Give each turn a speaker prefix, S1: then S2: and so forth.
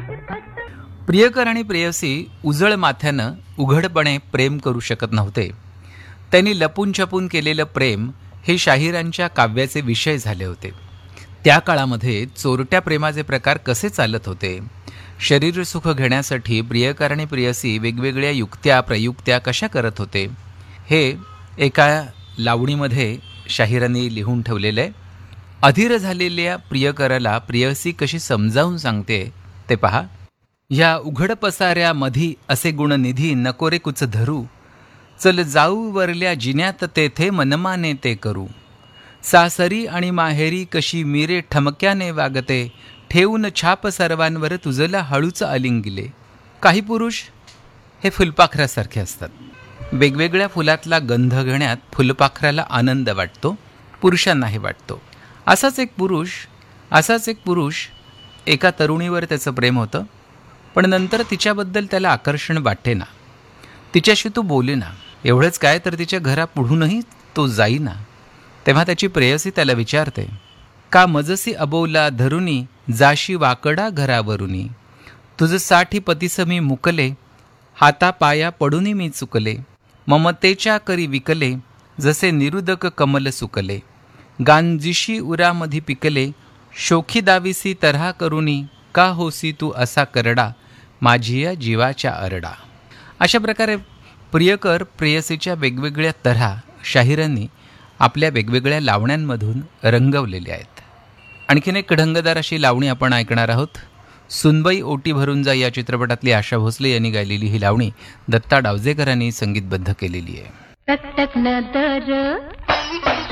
S1: प्रियकर आणि प्रेयसी उजळ माथ्यानं उघडपणे प्रेम करू शकत नव्हते. त्यांनी लपून छपून केलेलं प्रेम हे शाहिरांच्या काव्याचे विषय झाले होते. त्या काळामध्ये चोरट्या प्रेमाचे प्रकार कसे चालत होते, शरीरसुख घेण्यासाठी प्रियकर आणि प्रेयसी वेगवेगळ्या युक्त्या प्रयुक्त्या कशा करत होते, हे एका लावणीमध्ये शाहिरांनी लिहून ठेवलेलं आहे. अधीर झालेल्या प्रियकराला प्रेयसी कशी समजावून सांगते ते पहा. ह्या उघड पसाऱ्या मधी असे गुणनिधी नको रे कुच धरू, चल जाऊ वरल्या जिन्यात तेथे मनमाने ते करू. सासरी आणि माहेरी कशी मीरे ठमक्याने वागते, ठेवून छाप सर्वांवर तुझला हळूच अलिंगिले. काही पुरुष हे फुलपाखरासारखे असतात. वेगवेगळ्या फुलातला गंध घेण्यात फुलपाखराला आनंद वाटतो, पुरुषांनाही वाटतो. असाच एक पुरुष एका तरुणीवर त्याचं प्रेम होतं, पण नंतर तिच्याबद्दल त्याला आकर्षण वाटेना. तिच्याशी तो बोलेना. एवढंच काय तर तिच्या घरापुढूनही तो जाईना. तेव्हा त्याची प्रेयसी त्याला विचारते, का मजसी अबोला धरुनी जाशी वाकडा घरावरुनी. तुझ साठी पतीस मी मुकले, हातापाया पडूनी मी चुकले. ममतेच्या करी विकले, जसे निरुदक कमल सुकले. गांजिशी उरामधी पिकले, शोखी दाविसी तऱ्हा करुनी. का होसी तू असा करडा, माझी या जीवाच्या अरडा. अशा प्रकारे प्रियकर प्रेयसीच्या वेगवेगळ्या तऱ्हा शाहिरांनी आपल्या वेगवेगळ्या लावण्यांमधून रंगवलेल्या आहेत. आणखीन एक ढंगदार अशी लावणी आपण ऐकणार आहोत. सुनबाई ओटी भरून जा या चित्रपटातली आशा भोसले यांनी गायलेली ही लावणी दत्ता डावजेकरांनी संगीतबद्ध केलेली आहे.